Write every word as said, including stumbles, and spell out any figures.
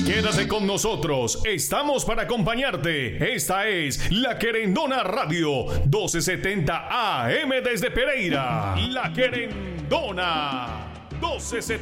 Quédate con nosotros, estamos para acompañarte. Esta es La Querendona Radio, doce setenta A M desde Pereira. La Querendona, doce setenta.